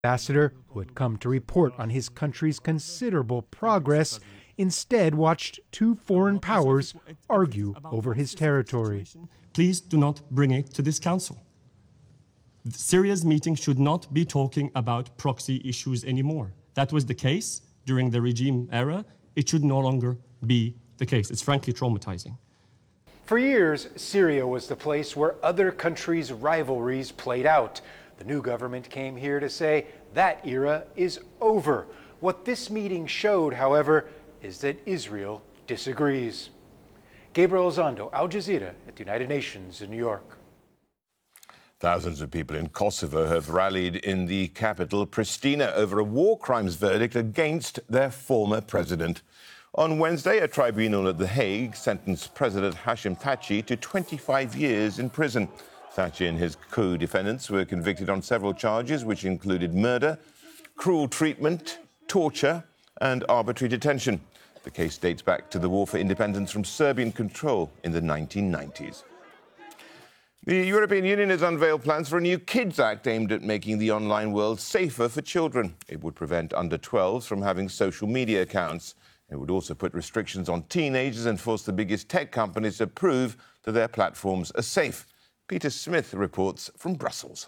Ambassador, who had come to report on his country's considerable progress, instead watched two foreign powers argue over his territory. Please do not bring it to this council. Syria's meeting should not be talking about proxy issues anymore. That was the case during the regime era. It should no longer be the case. It's frankly traumatizing. For years, Syria was the place where other countries' rivalries played out. The new government came here to say that era is over. What this meeting showed, however, is that Israel disagrees. Gabriel Zondo, Al Jazeera at the United Nations in New York. Thousands of people in Kosovo have rallied in the capital, Pristina, over a war crimes verdict against their former president. On Wednesday, a tribunal at The Hague sentenced President Hashim Thaçi to 25 years in prison. Thaçi and his co-defendants were convicted on several charges, which included murder, cruel treatment, torture, and arbitrary detention. The case dates back to the war for independence from Serbian control in the 1990s. The European Union has unveiled plans for a new Kids Act aimed at making the online world safer for children. It would prevent under-12s from having social media accounts. It would also put restrictions on teenagers and force the biggest tech companies to prove that their platforms are safe. Peter Smith reports from Brussels.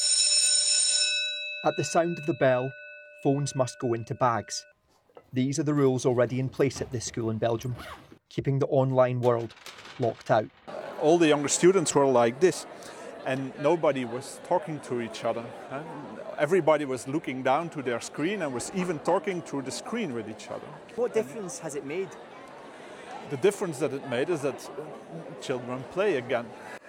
At the sound of the bell, phones must go into bags. These are the rules already in place at this school in Belgium, keeping the online world locked out. All the younger students were like this, and nobody was talking to each other. Everybody was looking down to their screen and was even talking through the screen with each other. What difference has it made? The difference that it made is that children play again.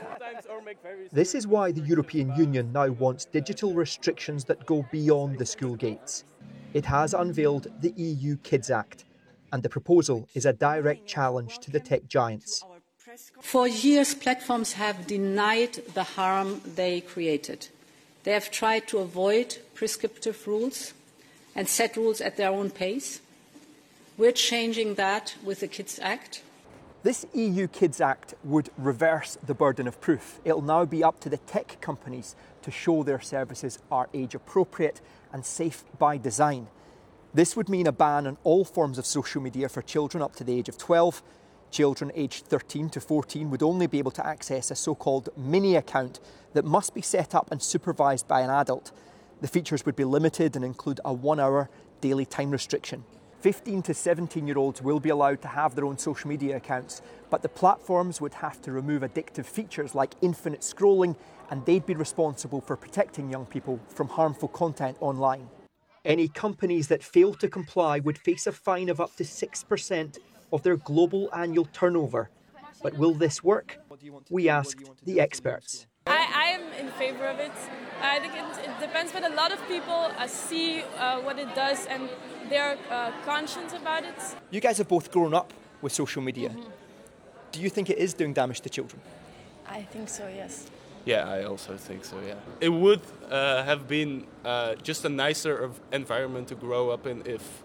This is why the European Union now wants digital restrictions that go beyond the school gates. It has unveiled the EU Kids Act, and the proposal is a direct challenge to the tech giants. For years, platforms have denied the harm they created. They have tried to avoid prescriptive rules and set rules at their own pace. We're changing that with the Kids Act. This EU Kids Act would reverse the burden of proof. It'll now be up to the tech companies to show their services are age appropriate and safe by design. This would mean a ban on all forms of social media for children up to the age of 12. Children aged 13 to 14 would only be able to access a so-called mini account that must be set up and supervised by an adult. The features would be limited and include a 1-hour daily time restriction. 15 to 17-year-olds will be allowed to have their own social media accounts, but the platforms would have to remove addictive features like infinite scrolling, and they'd be responsible for protecting young people from harmful content online. Any companies that fail to comply would face a fine of up to 6% of their global annual turnover. But will this work? We asked the experts. I am in favor of it. I think it depends, but a lot of people see what it does and they're conscious about it. You guys have both grown up with social media. Mm-hmm. Do you think it is doing damage to children? I think so, yes. Yeah, I also think so, yeah. It would have been just a nicer environment to grow up in if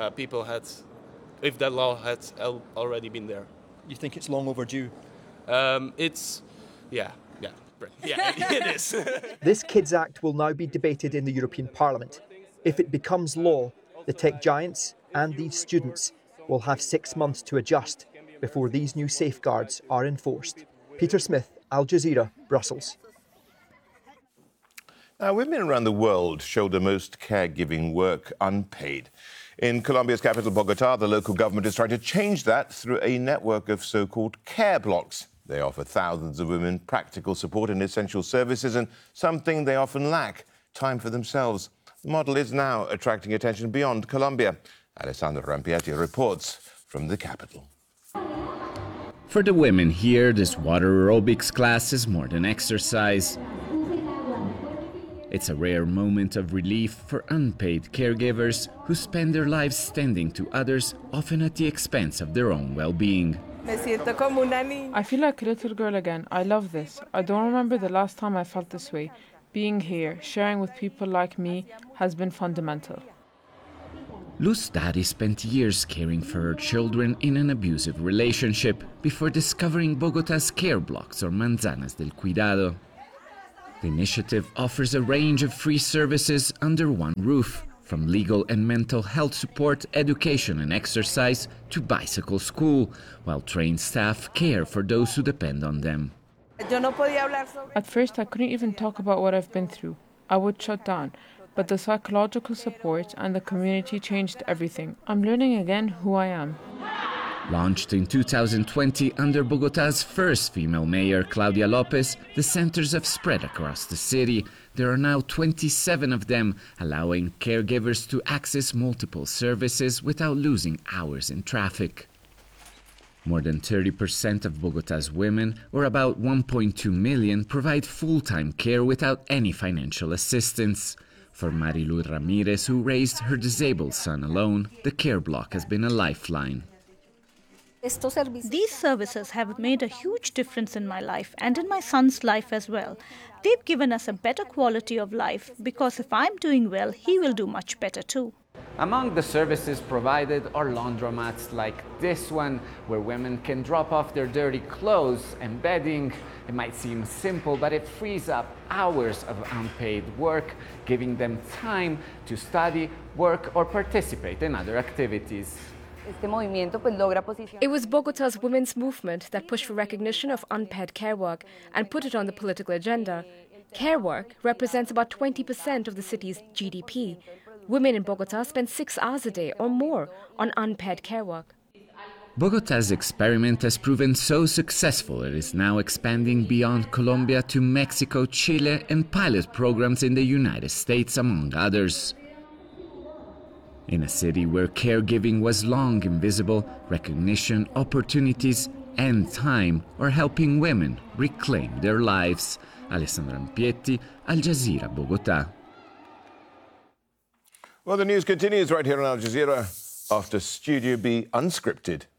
if that law had already been there. You think it's long overdue? Yeah, it is. This Kids Act will now be debated in the European Parliament. If it becomes law, the tech giants and these students will have 6 months to adjust before these new safeguards are enforced. Peter Smith, Al Jazeera, Brussels. Now, women around the world shoulder most caregiving work unpaid. In Colombia's capital, Bogotá, the local government is trying to change that through a network of so-called care blocks. They offer thousands of women practical support and essential services and something they often lack, time for themselves. The model is now attracting attention beyond Colombia. Alessandro Rampietti reports from the capital. For the women here, this water aerobics class is more than exercise. It's a rare moment of relief for unpaid caregivers who spend their lives tending to others, often at the expense of their own well-being. I feel like a little girl again. I love this. I don't remember the last time I felt this way. Being here, sharing with people like me, has been fundamental. Luz Daddy spent years caring for her children in an abusive relationship before discovering Bogotá's care blocks or manzanas del cuidado. The initiative offers a range of free services under one roof, from legal and mental health support, education and exercise, to bicycle school, while trained staff care for those who depend on them. At first, I couldn't even talk about what I've been through. I would shut down, but the psychological support and the community changed everything. I'm learning again who I am. Launched in 2020 under Bogotá's first female mayor, Claudia Lopez, the centers have spread across the city. There are now 27 of them, allowing caregivers to access multiple services without losing hours in traffic. More than 30% of Bogotá's women, or about 1.2 million, provide full-time care without any financial assistance. For Marilu Ramirez, who raised her disabled son alone, the care block has been a lifeline. These services have made a huge difference in my life and in my son's life as well. They've given us a better quality of life because if I'm doing well, he will do much better too. Among the services provided are laundromats like this one, where women can drop off their dirty clothes and bedding. It might seem simple, but it frees up hours of unpaid work, giving them time to study, work, or participate in other activities. It was Bogotá's women's movement that pushed for recognition of unpaid care work and put it on the political agenda. Care work represents about 20% of the city's GDP. Women in Bogotá spend 6 hours a day or more on unpaid care work. Bogotá's experiment has proven so successful it is now expanding beyond Colombia to Mexico, Chile, and pilot programs in the United States, among others. In a city where caregiving was long invisible, recognition, opportunities, and time are helping women reclaim their lives. Alessandra Ampietti, Al Jazeera, Bogotá. Well, the news continues right here on Al Jazeera after Studio B Unscripted.